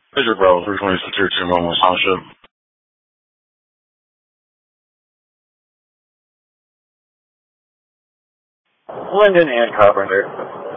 Pleasure, bro. 326 1 Township. Linden and Carpenter.